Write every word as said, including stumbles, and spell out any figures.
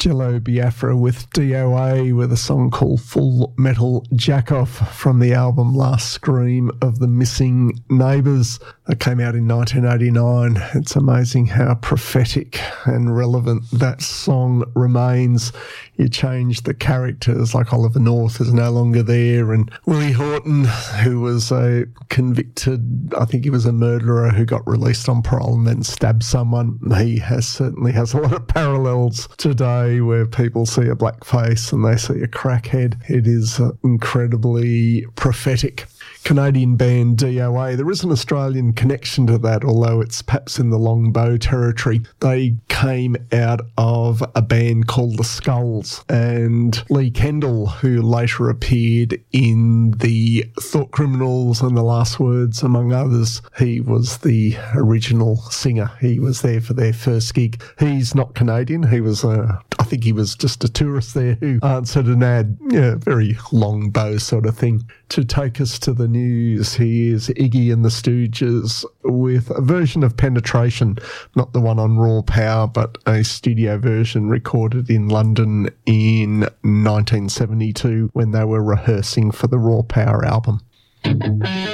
Jello Biafra with D O A with a song called Full Metal Jackoff from the album Last Scream of the Missing Neighbours that came out in nineteen eighty-nine. It's amazing how prophetic and relevant that song remains. You change the characters, like Oliver North is no longer there, and Willie Horton, who was a convicted, I think he was a murderer who got released on parole and then stabbed someone. He has certainly has a lot of parallels today where people see a black face and they see a crackhead. It is uh, incredibly prophetic. Canadian band D O A. There is an Australian connection to that, although it's perhaps in the Longbow territory. They came out of a band called The Skulls, and Lee Kendall, who later appeared in the Thought Criminals and The Last Words, among others, he was the original singer. He was there for their first gig. He's not Canadian. He was, uh, I think he was just a tourist there who answered an ad. Yeah, very Longbow sort of thing. To take us to the news, here's Iggy and the Stooges with a version of Penetration, not the one on Raw Power, but a studio version recorded in London in nineteen seventy-two when they were rehearsing for the Raw Power album.